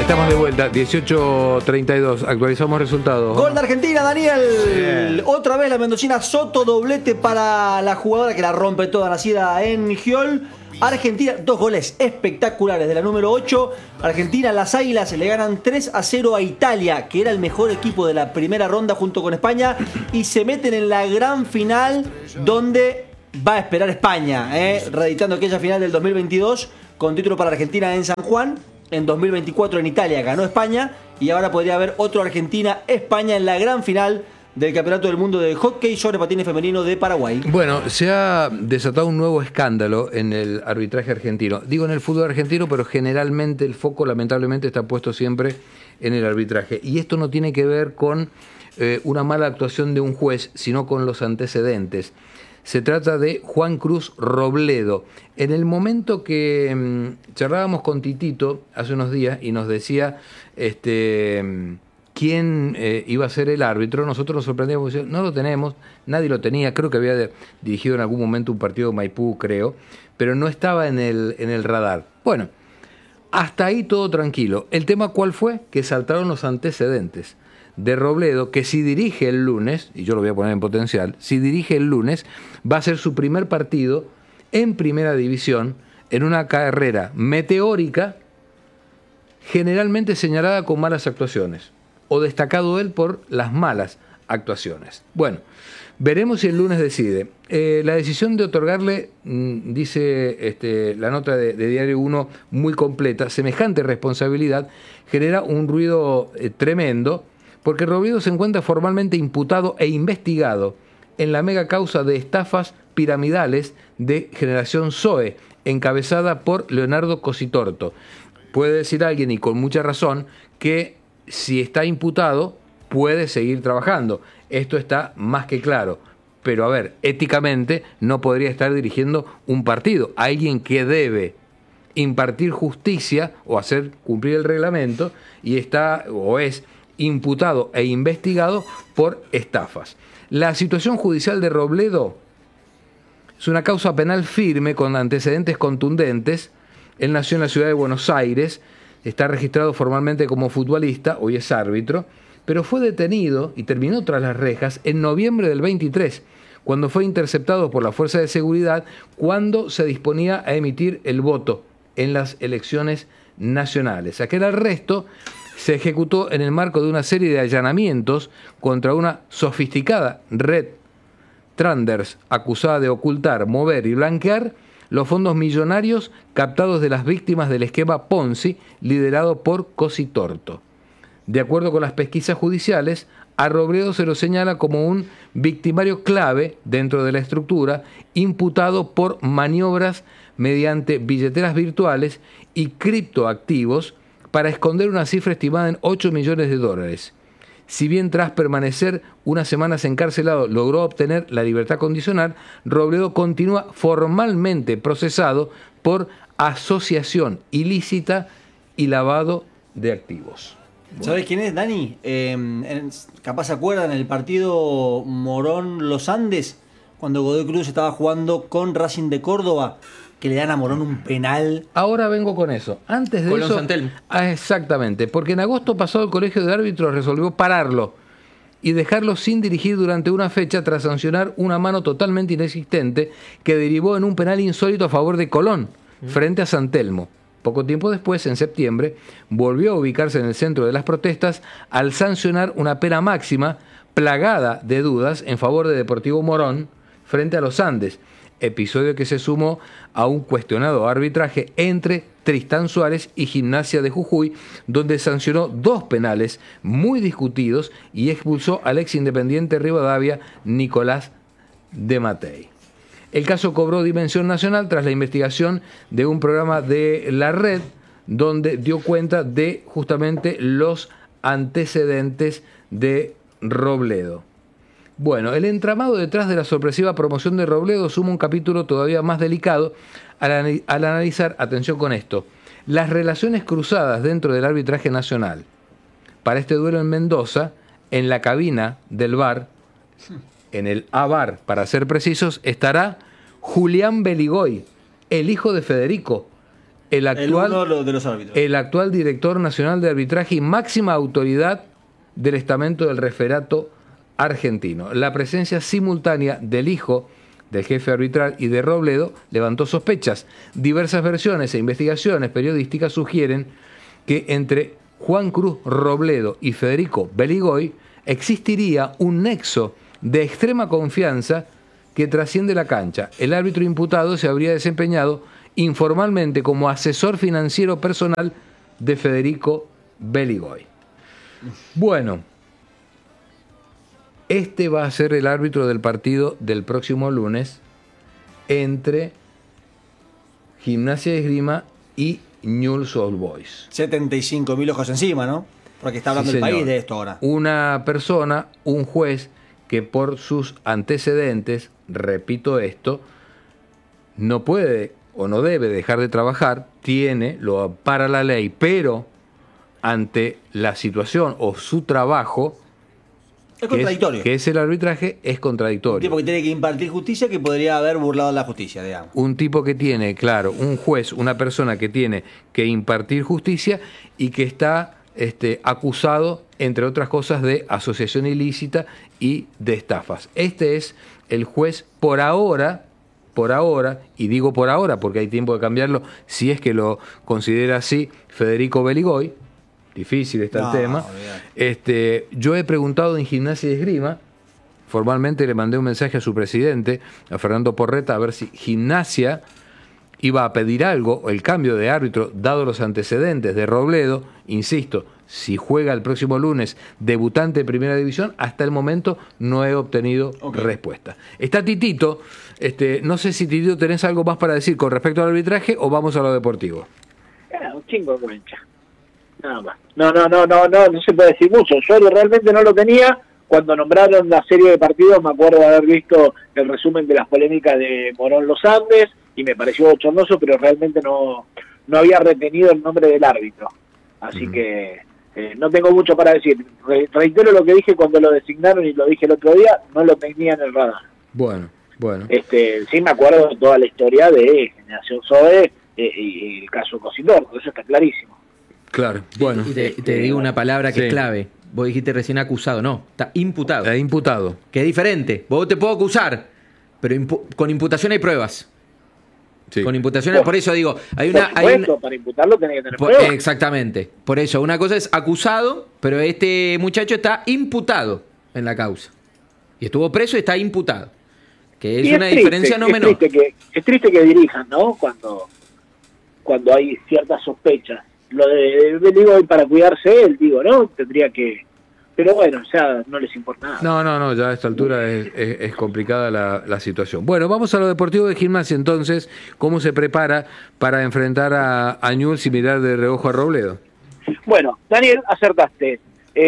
Estamos de vuelta, 18:32, actualizamos resultados. Gol de Argentina, Daniel. Bien. Otra vez la mendocina Soto, doblete para la jugadora que la rompe toda, nacida en Giol. Argentina, 2 goles espectaculares de la número 8. Argentina, las Águilas le ganan 3-0 a Italia, que era el mejor equipo de la primera ronda junto con España, y se meten en la gran final donde va a esperar España, reeditando aquella final del 2022 con título para Argentina en San Juan. En 2024 en Italia ganó España y ahora podría haber otro Argentina-España en la gran final del Campeonato del Mundo de Hockey sobre patines femenino de Paraguay. Bueno, se ha desatado un nuevo escándalo en el arbitraje argentino. Digo en el fútbol argentino, pero generalmente el foco lamentablemente está puesto siempre en el arbitraje. Y esto no tiene que ver con una mala actuación de un juez, sino con los antecedentes. Se trata de Juan Cruz Robledo. En el momento que charlábamos con Titito hace unos días y nos decía quién iba a ser el árbitro, nosotros nos sorprendíamos, no lo tenemos, nadie lo tenía, creo que había dirigido en algún momento un partido de Maipú, creo, pero no estaba en el radar. Bueno, hasta ahí todo tranquilo. El tema ¿cuál fue? Que saltaron los antecedentes de Robledo, que si dirige el lunes, y yo lo voy a poner en potencial, si dirige el lunes, va a ser su primer partido en primera división, en una carrera meteórica, generalmente señalada con malas actuaciones, o destacado él por las malas actuaciones. Bueno, veremos si el lunes decide. La decisión de otorgarle, dice la nota de Diario 1 muy completa, semejante responsabilidad genera un ruido tremendo, porque Robledo se encuentra formalmente imputado e investigado en la mega causa de estafas piramidales de Generación Zoe, encabezada por Leonardo Cositorto. Puede decir alguien, y con mucha razón, que si está imputado puede seguir trabajando. Esto está más que claro. Pero a ver, éticamente no podría estar dirigiendo un partido. Alguien que debe impartir justicia o hacer cumplir el reglamento y está o es imputado e investigado por estafas. La situación judicial de Robledo es una causa penal firme con antecedentes contundentes. Él nació en la ciudad de Buenos Aires, está registrado formalmente como futbolista, hoy es árbitro, pero fue detenido y terminó tras las rejas en noviembre del 23, cuando fue interceptado por la Fuerza de Seguridad cuando se disponía a emitir el voto en las elecciones nacionales. Aquel arresto se ejecutó en el marco de una serie de allanamientos contra una sofisticada red Tranders acusada de ocultar, mover y blanquear los fondos millonarios captados de las víctimas del esquema Ponzi liderado por Cositorto. De acuerdo con las pesquisas judiciales, a Robledo se lo señala como un victimario clave dentro de la estructura, imputado por maniobras mediante billeteras virtuales y criptoactivos para esconder una cifra estimada en $8 millones. Si bien tras permanecer unas semanas encarcelado logró obtener la libertad condicional, Robledo continúa formalmente procesado por asociación ilícita y lavado de activos. ¿Sabés quién es, Dani? Capaz se acuerdan el partido Morón-Los Andes, cuando Godoy Cruz estaba jugando con Racing de Córdoba, que le dan a Morón un penal. Ahora vengo con eso. Antes de Colón eso, Santelmo. Exactamente, porque en agosto pasado el Colegio de Árbitros resolvió pararlo y dejarlo sin dirigir durante una fecha tras sancionar una mano totalmente inexistente que derivó en un penal insólito a favor de Colón frente a San Telmo. Poco tiempo después, en septiembre, volvió a ubicarse en el centro de las protestas al sancionar una pena máxima plagada de dudas en favor de Deportivo Morón frente a los Andes, episodio que se sumó a un cuestionado arbitraje entre Tristán Suárez y Gimnasia de Jujuy, donde sancionó 2 penales muy discutidos y expulsó al ex Independiente Rivadavia Nicolás de Matei. El caso cobró dimensión nacional tras la investigación de un programa de la red, donde dio cuenta de justamente los antecedentes de Robledo. Bueno, el entramado detrás de la sorpresiva promoción de Robledo suma un capítulo todavía más delicado al analizar, atención con esto, las relaciones cruzadas dentro del arbitraje nacional. Para este duelo en Mendoza, en la cabina del VAR, en el A-VAR, para ser precisos, estará Julián Beligoy, el hijo de Federico, el actual, uno de los árbitros. el actual director nacional de arbitraje y máxima autoridad del estamento del referato argentino. La presencia simultánea del hijo del jefe arbitral y de Robledo levantó sospechas. Diversas versiones e investigaciones periodísticas sugieren que entre Juan Cruz Robledo y Federico Beligoy existiría un nexo de extrema confianza que trasciende la cancha. El árbitro imputado se habría desempeñado informalmente como asesor financiero personal de Federico Beligoy. Bueno, este va a ser el árbitro del partido del próximo lunes entre Gimnasia de Esgrima y Newell's Old Boys. 75.000 ojos encima, ¿no? Porque está hablando Sí, el país señor. de esto ahora. Una persona, un juez, que por sus antecedentes, repito esto, no puede o no debe dejar de trabajar, lo ampara la ley, pero ante la situación o su trabajo, Es contradictorio. que es el arbitraje, es Un contradictorio. tipo que tiene que impartir justicia que podría haber burlado la justicia, digamos. Un tipo que tiene, claro, un juez, una persona que tiene que impartir justicia y que está acusado, entre otras cosas, de asociación ilícita y de estafas. Este es el juez por ahora, y digo por ahora porque hay tiempo de cambiarlo, si es que lo considera así Federico Beligoy. Difícil está el tema. Yo he preguntado en Gimnasia y Esgrima, formalmente le mandé un mensaje a su presidente, a Fernando Porreta, a ver si Gimnasia iba a pedir algo, el cambio de árbitro, dado los antecedentes de Robledo. Insisto, si juega el próximo lunes, debutante de Primera División, hasta el momento no he obtenido respuesta. Está Titito, no sé si Titito tenés algo más para decir con respecto al arbitraje o vamos a lo deportivo. Un chingo de cuencha. Nada más. No se puede decir mucho. Yo realmente no lo tenía. Cuando nombraron la serie de partidos, me acuerdo de haber visto el resumen de las polémicas de Morón Los Andes y me pareció bochornoso, pero realmente no había retenido el nombre del árbitro. Así que no tengo mucho para decir. Reitero lo que dije cuando lo designaron y lo dije el otro día, no lo tenía en el radar. Bueno. Sí me acuerdo de toda la historia de Generación Zoe y el caso Cositor, eso está clarísimo. Claro, bueno. Y te digo una palabra que Sí. es clave. Vos dijiste recién acusado, no, está imputado. Imputado. Que es diferente. Vos te puedo acusar, pero con imputación hay pruebas. Sí. Con imputación, por eso digo, hay una... Por supuesto, para imputarlo tenés que tener Por- pruebas. exactamente. Por eso, una cosa es acusado, pero este muchacho está imputado en la causa. Y estuvo preso y está imputado. Que es Y una triste, diferencia no menor. Es triste que dirijan, ¿no? Cuando hay ciertas sospechas. Lo de Beligoy para cuidarse él, digo, ¿no? Tendría que... Pero bueno, o sea, no les importa nada. No, ya a esta altura es complicada la situación. Bueno, vamos a lo deportivo de Gimnasia entonces. ¿Cómo se prepara para enfrentar a Newell's y mirar de reojo a Robledo? Bueno, Daniel, acertaste.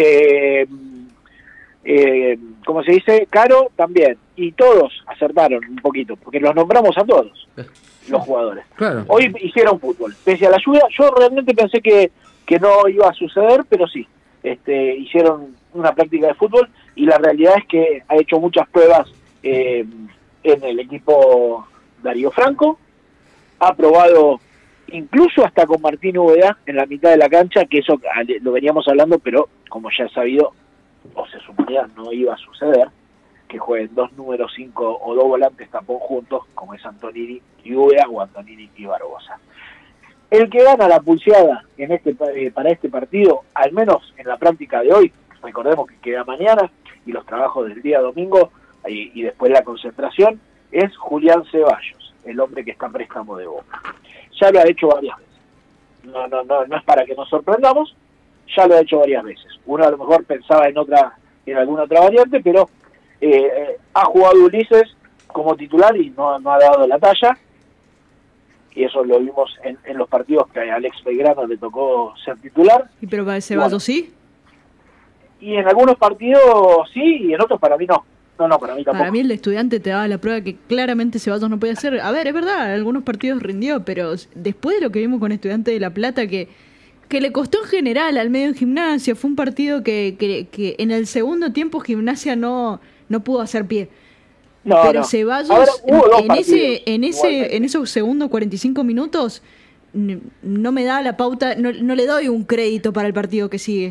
Como se dice, Caro también. Y todos acertaron un poquito, porque los nombramos a todos, los jugadores. Claro. Hoy hicieron fútbol. Pese a la lluvia, yo realmente pensé que no iba a suceder, pero sí. Hicieron una práctica de fútbol y la realidad es que ha hecho muchas pruebas en el equipo Darío Franco. Ha probado incluso hasta con Martín Úbeda en la mitad de la cancha, que eso lo veníamos hablando, pero como ya es sabido, o se suponía, no iba a suceder, que jueguen dos números 5 o dos volantes tapón juntos, como es Antonini y Úbeda o Antonini y Barbosa. El que gana la pulseada para este partido, al menos en la práctica de hoy, recordemos que queda mañana y los trabajos del día domingo y después la concentración, es Julián Ceballos, el hombre que está a préstamo de Boca. Ya lo ha hecho varias veces. No es para que nos sorprendamos, ya lo ha hecho varias veces. Uno a lo mejor pensaba en alguna otra variante, pero ha jugado Ulises como titular y no ha dado la talla. Y eso lo vimos en los partidos que a Alex Belgrano le tocó ser titular. ¿Y pero para Ceballos sí? Y en algunos partidos sí, y en otros para mí no. No, para mí tampoco. Para mí el Estudiante te daba la prueba que claramente Ceballos no podía hacer. A ver, es verdad, en algunos partidos rindió, pero después de lo que vimos con Estudiante de La Plata, que le costó en general al medio en Gimnasia, fue un partido que en el segundo tiempo Gimnasia no pudo hacer pie. Pero Ceballos, Ahora, hubo dos partidos en esos segundos 45 minutos, no me da la pauta, no le doy un crédito para el partido que sigue.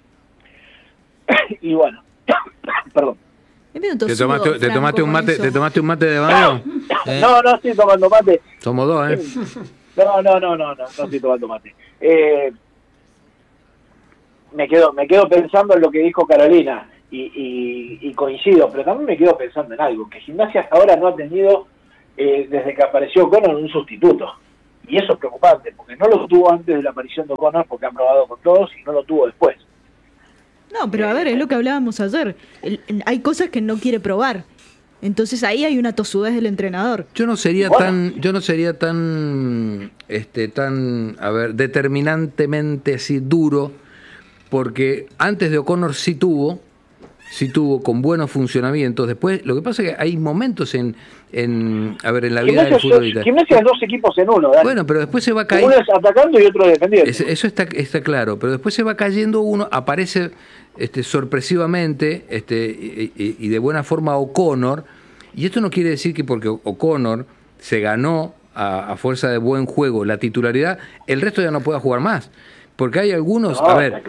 Y bueno, perdón. ¿Te tomaste un mate de Badeo? No estoy tomando mate. Somos dos, ¿eh? No estoy tomando mate. Me quedo pensando en lo que dijo Carolina y coincido, pero también me quedo pensando en algo, que Gimnasia hasta ahora no ha tenido, desde que apareció O'Connor, un sustituto. Y eso es preocupante, porque no lo tuvo antes de la aparición de O'Connor, porque han probado con todos, y no lo tuvo después. No, pero a ver, es lo que hablábamos ayer. Hay cosas que no quiere probar. Entonces ahí hay una tosudez del entrenador. Yo no sería tan, a ver, determinantemente así duro, porque antes de O'Connor sí tuvo con buenos funcionamientos. Después, lo que pasa es que hay momentos en la vida del futbolista. Gimnasia es 2 equipos en uno, Dani. Bueno, pero después se va cayendo. Uno es atacando y otro defendiendo. Eso está claro, pero después se va cayendo uno, aparece sorpresivamente y de buena forma O'Connor, y esto no quiere decir que porque O'Connor se ganó a fuerza de buen juego la titularidad, el resto ya no pueda jugar más. Porque hay algunos,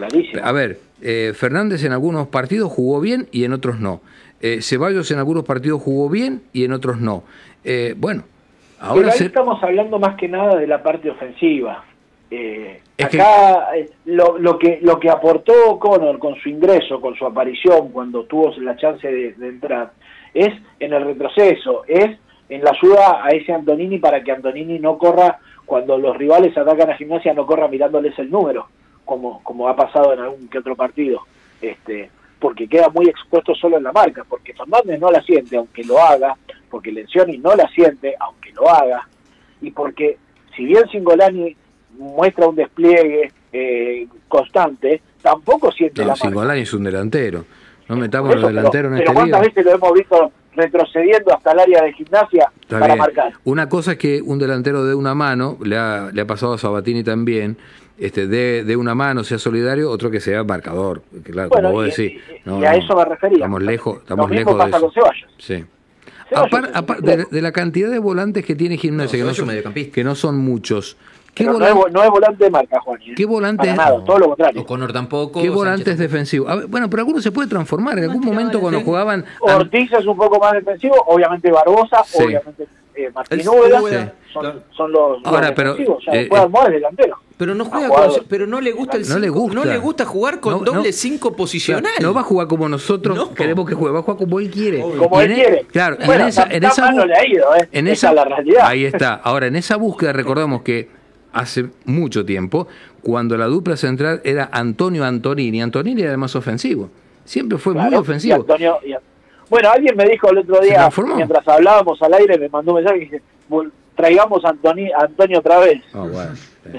Fernández en algunos partidos jugó bien y en otros no. Ceballos en algunos partidos jugó bien y en otros no. Bueno, ahora pero ahí estamos hablando más que nada de la parte ofensiva. Acá lo que aportó O'Connor con su ingreso, con su aparición, cuando tuvo la chance de entrar, es en el retroceso, es en la ayuda a ese Antonini para que Antonini no corra cuando los rivales atacan a Gimnasia, no corra mirándoles el número, como ha pasado en algún que otro partido, porque queda muy expuesto solo en la marca, porque Fernández no la siente, aunque lo haga, porque Lencioni no la siente, aunque lo haga, y porque si bien Cingolani muestra un despliegue constante, tampoco siente la marca. Cingolani es un delantero, no metamos los delanteros en este lío. Pero ¿cuántas veces lo hemos visto retrocediendo hasta el área de Gimnasia para marcar? Una cosa es que un delantero de una mano, le ha pasado a Sabatini también, de una mano sea solidario, otro que sea marcador, claro, bueno, como vos decís. Y a eso me refería. Estamos lejos pasa de eso. Con Ceballos. Sí. Ceballos Aparte de la cantidad de volantes que tiene Gimnasia, que no son muchos. Pero no es volante de marca, Juan. ¿Qué volante? Para nada, todo lo contrario. O'Connor tampoco. ¿Qué volante es defensivo? A ver, bueno, pero alguno se puede transformar. En algún momento cuando jugaban... Ortiz es un poco más defensivo, obviamente Barbosa, sí. Obviamente Martín Úbeda, son los ahora, defensivos. Pero, puede armar delantero. Pero no juega pero no le gusta el 5. No le gusta jugar con doble 5 posicional. No va a jugar como nosotros queremos que juegue, va a jugar como él quiere. Como él quiere. Claro, bueno, en esa no le ha ido, esa es la realidad. Ahí está. Ahora, en esa búsqueda recordamos que hace mucho tiempo, cuando la dupla central era Antonio-Antonini, Antonini era el más ofensivo. Siempre fue muy ofensivo. Bueno, alguien me dijo el otro día, mientras hablábamos al aire, me mandó un mensaje y dice, traigamos a Antonio otra vez. Oh, bueno.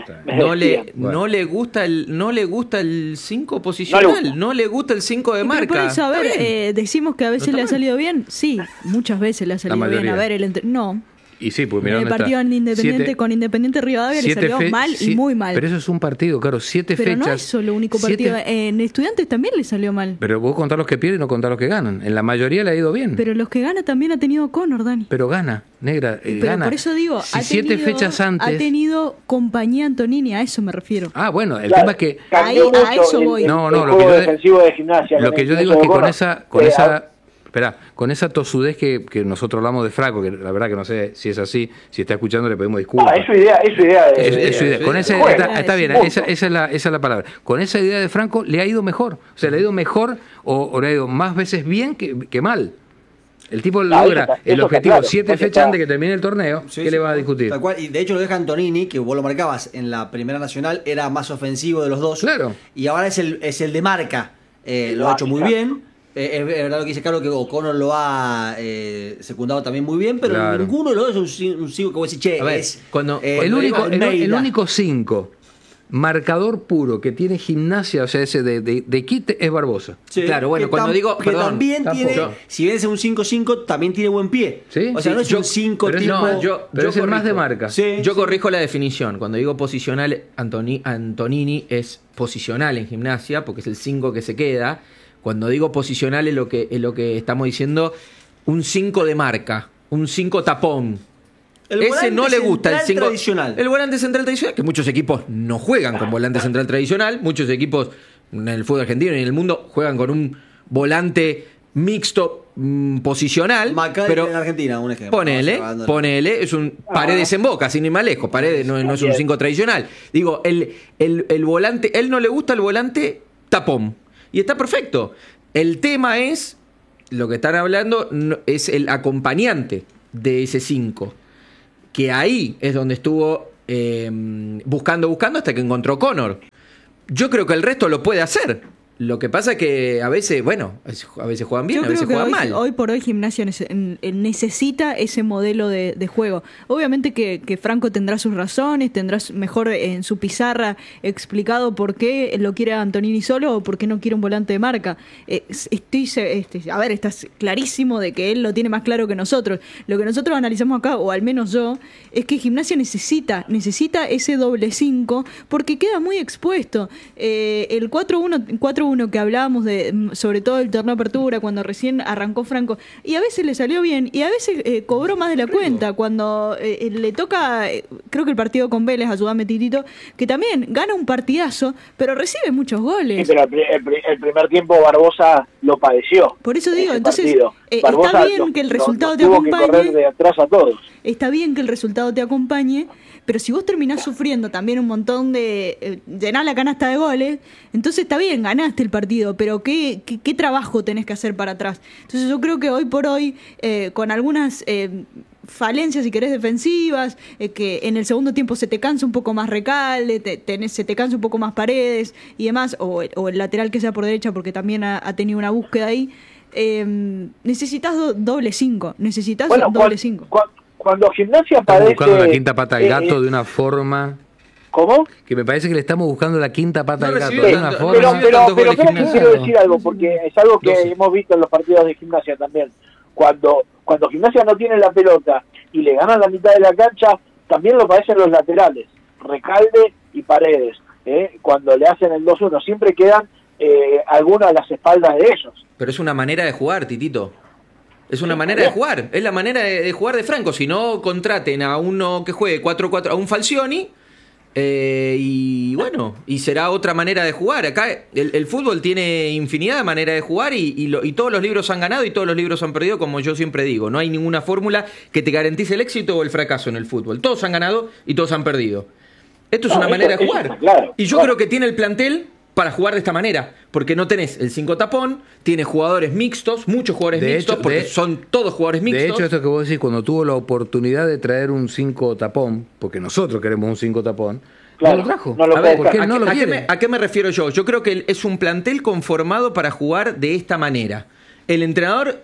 No le gusta el 5 posicional, no le gusta el 5 de marca. Pero por eso, a ver, decimos que a veces le ha salido bien. Sí, muchas veces le ha salido bien. A ver, no. Y sí, pues mira, el partido en Independiente con Independiente Rivadavia le salió mal y muy mal. Pero eso es un partido, claro, 7 fechas. Pero no es solo el único partido. En Estudiantes también le salió mal. Pero vos contás los que pierden y no contás los que ganan. En la mayoría le ha ido bien. Pero los que gana también ha tenido O'Connor, Dani. Pero gana, negra, pero gana. Por eso digo, si 7 fechas antes... ha tenido compañía Antonini, a eso me refiero. Ah, bueno, el tema es que... A eso voy. Lo que yo digo es que con esa tosudez que nosotros hablamos de Franco, que la verdad que no sé si es así, si está escuchando le pedimos disculpas. Es su idea. Con esa idea, está bien, esa es la palabra. Con esa idea de Franco le ha ido mejor. O sea, le ha ido mejor o le ha ido más veces bien que mal. El tipo logra el objetivo 7 fechas antes de que termine el torneo. ¿Qué le va a discutir? Tal cual. Y de hecho lo deja Antonini, que vos lo marcabas en la Primera Nacional, era más ofensivo de los dos. Claro. Y ahora es el de marca. Lo ha hecho muy bien. Es verdad lo que dice Carlos, que O'Connor lo ha secundado también muy bien, pero ninguno de los dos es un 5 que vos decís, che, es el único 5 marcador puro que tiene Gimnasia, o sea, ese de kit, es Barbosa. Sí, claro, bueno, cuando digo... Que también tiene, si bien es un 5-5, también tiene buen pie. ¿Sí? O sea, no es un 5 tipo... Pero es el más de marca. Sí, yo corrijo la definición. Cuando digo posicional, Antonini es posicional en Gimnasia, porque es el 5 que se queda. Cuando digo posicional es lo que estamos diciendo, un 5 de marca, un 5 tapón. El Ese volante no le gusta el central 5 tradicional. El volante central tradicional, que muchos equipos no juegan con volante central tradicional, muchos equipos en el fútbol argentino y en el mundo juegan con un volante mixto posicional, McAllister pero en Argentina, un ejemplo. ponele, es un Paredes en Boca, sin ir más lejos, Paredes no es un 5 tradicional. Digo, el volante, él no le gusta el volante tapón, y está perfecto. El tema es, lo que están hablando, es el acompañante de ese 5, que ahí es donde estuvo buscando hasta que encontró Connor. Yo creo que el resto lo puede hacer. Lo que pasa es que a veces, a veces juegan bien, Yo a creo veces que juegan mal. hoy por hoy Gimnasia necesita ese modelo de juego. Obviamente que Franco tendrá sus razones, tendrá mejor en su pizarra explicado por qué lo quiere Antonini solo o por qué no quiere un volante de marca. Está clarísimo de que él lo tiene más claro que nosotros. Lo que nosotros analizamos acá, o al menos yo, es que Gimnasia necesita ese doble 5 porque queda muy expuesto. El 4-1 que hablábamos sobre todo el torneo de apertura, cuando recién arrancó Franco, y a veces le salió bien, y a veces cobró más de la cuenta, cuando le toca, creo que el partido con Vélez, ayúdame Titito, que también gana un partidazo, pero recibe muchos goles. Sí, pero el primer tiempo Barbosa lo padeció. Por eso digo, ese entonces partido. está Barbosa bien que el resultado te tuvo que correr acompañe, de atrás a todos. está bien que el resultado te acompañe, pero si vos terminás sufriendo también un montón de llenar la canasta de goles, entonces está bien, ganaste el partido, pero ¿qué trabajo tenés que hacer para atrás? Entonces yo creo que hoy por hoy, con algunas falencias, si querés, defensivas, que en el segundo tiempo se te cansa un poco más Recalde, se te cansa un poco más Paredes y demás, o el lateral que sea por derecha, porque también ha tenido una búsqueda ahí, necesitas doble 5, doble 5. Cuando Gimnasia Estamos padece... buscando la quinta pata al gato de una forma... ¿Cómo? Que me parece que le estamos buscando la quinta pata al gato recibió de tanto- una no forma... Pero recibió tantos goles creo que Gimnasia. quiero decir algo, porque es algo que 12. hemos visto en los partidos de Gimnasia también. Cuando Gimnasia no tiene la pelota y le ganan la mitad de la cancha, también lo padecen los laterales, Recalde y Paredes. Cuando le hacen el 2-1, siempre quedan algunos a las espaldas de ellos. Pero es una manera de jugar, Titito. Es una manera de jugar. Es la manera de jugar de Franco. Si no, contraten a uno que juegue 4-4, a un Falcioni. Y bueno, y será otra manera de jugar. Acá el fútbol tiene infinidad de maneras de jugar y todos los libros han ganado y todos los libros han perdido, como yo siempre digo. No hay ninguna fórmula que te garantice el éxito o el fracaso en el fútbol. Todos han ganado y todos han perdido. Esto es una manera de jugar. Claro, Y yo creo que tiene el plantel para jugar de esta manera, porque no tenés el 5 tapón, tienes jugadores mixtos, muchos jugadores De mixtos, hecho, porque son todos jugadores mixtos. De hecho, esto que vos decís, cuando tuvo la oportunidad de traer un 5 tapón, porque nosotros queremos un 5 tapón, Claro, no lo trajo. no lo A puede ver, ¿por qué buscar. no lo ¿a quiere? qué me refiero yo? Yo creo que es un plantel conformado para jugar de esta manera. El entrenador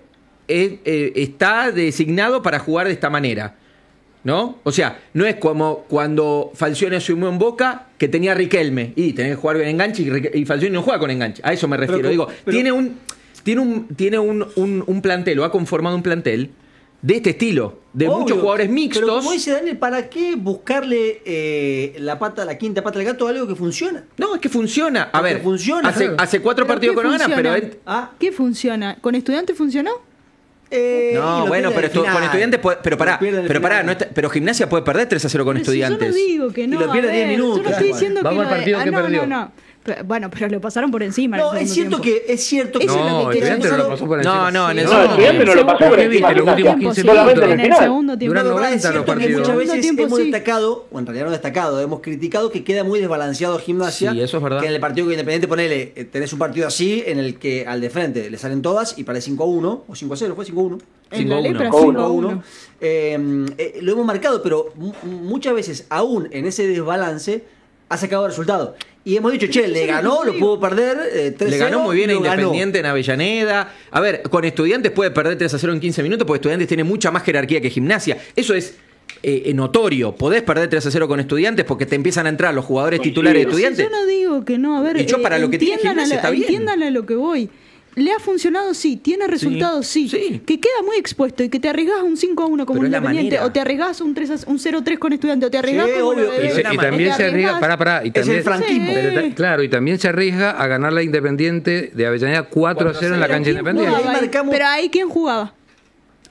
está designado para jugar de esta manera, ¿no? O sea, no es como cuando Falcioni asumió en Boca, que tenía a Riquelme, y tenés que jugar bien enganche, y Falcioni no juega con enganche. A eso me refiero. Pero- Digo, pero- tiene un plantel, o ha conformado un plantel de este estilo, de Obvio, muchos jugadores Pero mixtos. como dice Daniel, ¿para qué buscarle la quinta pata al gato a algo que funciona? No, es que funciona. A Porque ver, funciona. hace 4 ¿Pero partidos qué que no ganan, pero... funciona? Ah, ¿Qué funciona? ¿Con Estudiantes funcionó? y No, lo bueno, pierde pero al con final. Estudiantes puede, pero pará, Lo pierde al pero pará, final. pero Gimnasia puede perder 3-0 con Pero si Estudiantes. yo no digo que no. Y lo pierde a 10 ver, minutos. Yo no estoy diciendo Vamos que al partido que no, perdió. no. Bueno, pero lo pasaron por encima. No, en el es segundo cierto tiempo. que es cierto que Eso es lo No, que quiero Estudiantes decir. lo pasó por No, encima. no, en el No, segundo Estudiantes no lo pasó por ¿Qué encima. viste los últimos 15 Sí, Solamente minutos? en en el el final. segundo tiempo. Duran No, 90 es cierto los que partidos. muchas veces Segundo tiempo, hemos sí. destacado, o en realidad no destacado, hemos criticado que queda muy desbalanceado Gimnasia. Sí, eso es verdad. Que en el partido que Independiente, ponele, tenés un partido así en el que al de frente le salen todas y para el 5-1 o 5-0, fue 5-1. En la 5-1. lepra 5-1. 5-1. Lo hemos marcado, pero muchas veces, aún en ese desbalance, ha sacado resultado. Y hemos dicho, che, le ganó, lo pudo perder 3-0. Le ganó muy bien a lo ganó. Independiente en Avellaneda. A ver, con Estudiantes puede perder 3-0 en 15 minutos porque Estudiantes tiene mucha más jerarquía que Gimnasia. Eso es notorio. Podés perder 3-0 con Estudiantes porque te empiezan a entrar los jugadores titulares de Pero si Estudiantes. yo no digo que no, a ver, Y yo para lo que tiene Gimnasia está bien. entiendan a lo que voy. Le ha funcionado, sí, tiene resultados, sí. sí. Que queda muy expuesto y que te arriesgas a un 5-1 como Pero es la Independiente, manera. o te arriesgas a un 0-3 con Estudiante, o te arriesgas Sí, como obvio. lo de Y, Vélez, y o también te se arriesga, arriesgas- y Es también, el franquismo. Sí. Claro, y también se arriesga a ganar la Independiente de Avellaneda 4-0 en la cancha ¿Quién Independiente. jugaba? Jugaba ahí. marcamos- Pero ahí, ¿quién jugaba?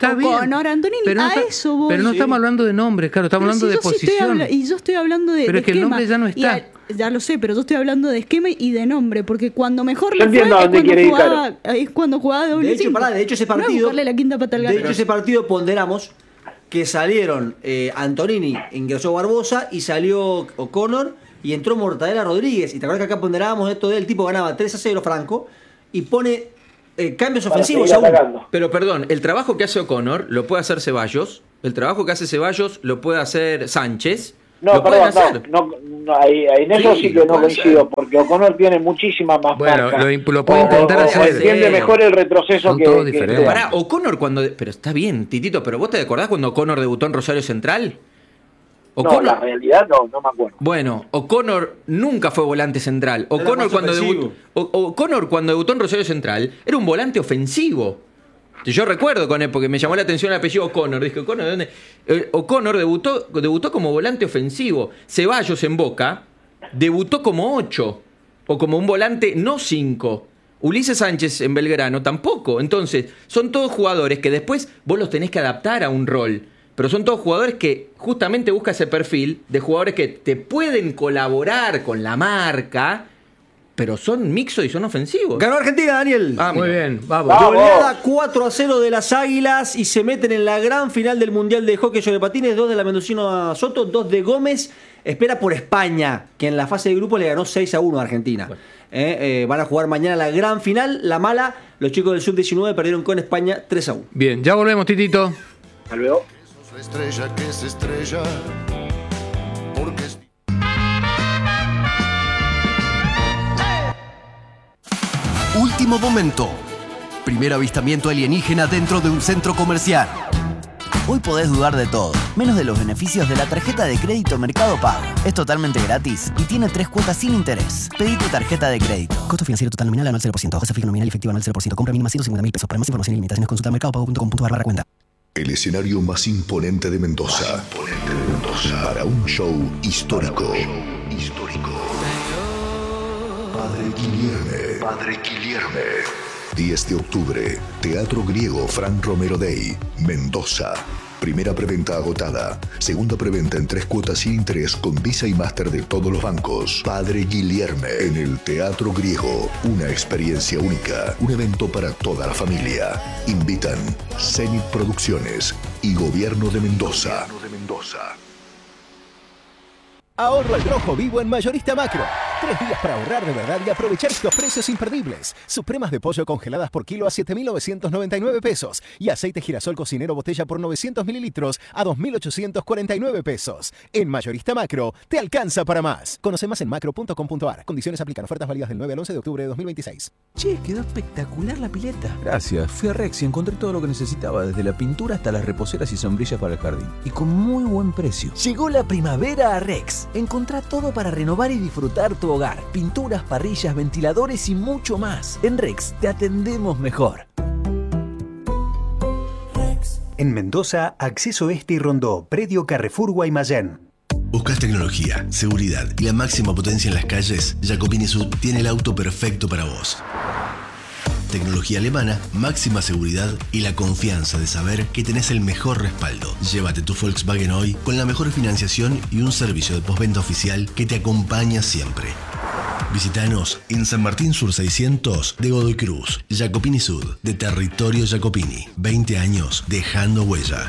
está bien. O'Connor, Antonini, Pero no a está- eso voy. Pero no estamos hablando de nombres, claro, estamos Pero hablando si de yo sí estoy posición. y yo estoy hablando de Pero es que el esquema. nombre ya no Y está. ya lo sé, pero yo estoy hablando de esquema y de nombre, porque cuando mejor Yo le fue entiendo a dónde quiere ir, es cuando jugaba doble De hecho, cinco. de hecho ese No es partido. buscarle la quinta pata al gato. De hecho, ese partido ponderamos que salieron Antonini, ingresó Barbosa y salió O'Connor y entró Mortadela Rodríguez. Y te acuerdas que acá ponderábamos esto del tipo ganaba 3-0 Franco y pone cambios Para ofensivos seguir aún. atacando. Pero perdón, el trabajo que hace O'Connor lo puede hacer Ceballos, el trabajo que hace Ceballos lo puede hacer Sánchez. No, lo pueden perdón, hacer. no, ahí en eso Sí, sí que lo no puede coincido, hacer. porque O'Onnor tiene muchísima más Bueno, marca. lo puede intentar hacer. Entiende Sí. mejor el retroceso Son que... todos que- diferentes. que- Pará, O'Connor cuando... Pero está bien, Titito, pero ¿vos te acordás cuando O'Connor debutó en Rosario Central? No, la realidad no me acuerdo. Bueno, O'Connor nunca fue volante central. O'Connor más cuando, ofensivo. O'Connor cuando debutó en Rosario Central era un volante ofensivo. Yo recuerdo con él, porque me llamó la atención el apellido O'Connor. Dije, ¿O'Connor de dónde? O'Connor debutó como volante ofensivo. Ceballos en Boca debutó como 8 o como un volante no 5. Ulises Sánchez en Belgrano tampoco. Entonces, son todos jugadores que después vos los tenés que adaptar a un rol. Pero son todos jugadores que justamente busca ese perfil de jugadores que te pueden colaborar con la marca, pero son mixtos y son ofensivos. Ganó Argentina, Daniel. Ah, Muy mira. bien, vamos. Vamos. Goleada 4-0 de las Águilas y se meten en la gran final del Mundial de Hockey sobre Patines. 2 de la Mendocino Soto, 2 de Gómez. Espera por España, que en la fase de grupo le ganó 6-1 a Argentina. Van a jugar mañana la gran final. La mala, los chicos del Sub-19 perdieron con España 3-1. Bien, ya volvemos, Titito. Hasta luego. La estrella que se estrella porque es... Último momento. Primer avistamiento alienígena dentro de un centro comercial. Hoy podés dudar de todo, menos de los beneficios de la tarjeta de crédito Mercado Pago. Es totalmente gratis y tiene 3 cuotas sin interés. Pedí tu tarjeta de crédito. Costo financiero total nominal anual 0%. Tasa fija nominal y efectiva anual 0%. Compra mínima 150.000 pesos. Para más información y limitaciones consulta mercadopago.com.ar/cuenta. El escenario más imponente de Mendoza. Para un show histórico. Padre Guilherme. 10 de octubre, Teatro Griego Frank Romero Day, Mendoza. Primera preventa agotada. Segunda preventa en 3 cuotas sin interés con Visa y Master de todos los bancos. Padre Guilherme en el Teatro Griego. Una experiencia única. Un evento para toda la familia. Invitan Zenit Producciones y Gobierno de Mendoza. Ahorro al rojo vivo en Mayorista Macro. 3 días para ahorrar de verdad y aprovechar estos precios imperdibles. Supremas de pollo congeladas por kilo a 7.999 pesos. Y aceite girasol cocinero botella por 900 mililitros a 2.849 pesos. En Mayorista Macro, te alcanza para más. Conoce más en macro.com.ar. Condiciones aplican. Ofertas válidas del 9 al 11 de octubre de 2026. Che, quedó espectacular la pileta. Gracias, fui a Rex y encontré todo lo que necesitaba, desde la pintura hasta las reposeras y sombrillas para el jardín. Y con muy buen precio. Llegó la primavera a Rex. Encontrá todo para renovar y disfrutar tu hogar. Pinturas, parrillas, ventiladores y mucho más. En Rex te atendemos mejor. En Mendoza, Acceso Este y Rondó, Predio Carrefour Guaymallén. ¿Buscas tecnología, seguridad y la máxima potencia en las calles? Jacopini Sud tiene el auto perfecto para vos. Tecnología alemana, máxima seguridad y la confianza de saber que tenés el mejor respaldo. Llévate tu Volkswagen hoy con la mejor financiación y un servicio de postventa oficial que te acompaña siempre. Visítanos en San Martín Sur 600 de Godoy Cruz. Jacopini Sud, de Territorio Jacopini. 20 años dejando huella.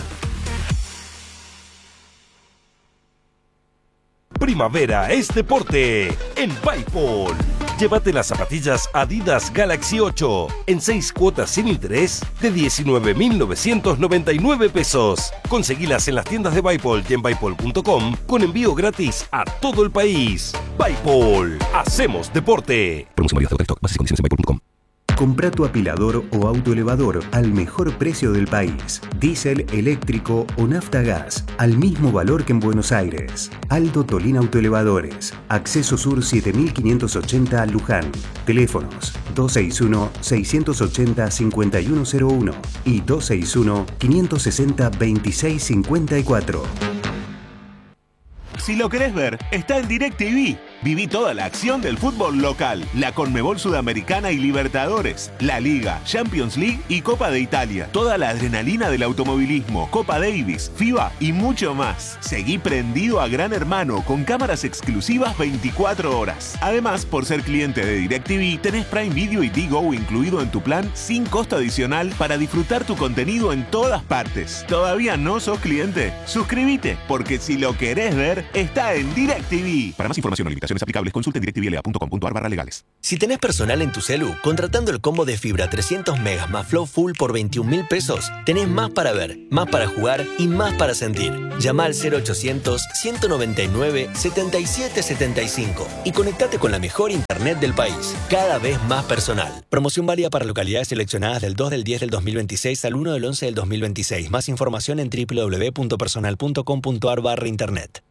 Primavera es deporte en Bipol. Llévate las zapatillas Adidas Galaxy 8 en 6 cuotas sin interés de 19.999 pesos. Conseguilas en las tiendas de Bipol y en Bipol.com con envío gratis a todo el país. Bipol, hacemos deporte. Promoción válida hasta stock. Bases y condiciones en Bipol.com. Compra tu apilador o autoelevador al mejor precio del país. Diésel, eléctrico o nafta gas. Al mismo valor que en Buenos Aires. Aldo Tolín Autoelevadores. Acceso Sur 7580 Luján. Teléfonos 261-680-5101 y 261-560-2654. Si lo querés ver, está en DirecTV. Viví toda la acción del fútbol local, la Conmebol Sudamericana y Libertadores, la Liga, Champions League y Copa de Italia. Toda la adrenalina del automovilismo, Copa Davis, FIBA y mucho más. Seguí prendido a Gran Hermano con cámaras exclusivas 24 horas. Además, por ser cliente de DirecTV, tenés Prime Video y Digo incluido en tu plan sin costo adicional para disfrutar tu contenido en todas partes. ¿Todavía no sos cliente? Suscríbete, porque si lo querés ver, está en DirecTV. Para más información o limitaciones aplicables, consulte directvla.com.ar/legales. Si tenés personal en tu celu, contratando el combo de fibra 300 megas más Flow Full por 21.000 pesos, tenés más para ver, más para jugar y más para sentir. Llama al 0800-199-7775 y conectate con la mejor internet del país, cada vez más personal. Promoción válida para localidades seleccionadas del 2 del 10 del 2026 al 1 del 11 del 2026. Más información en www.personal.com.ar/internet.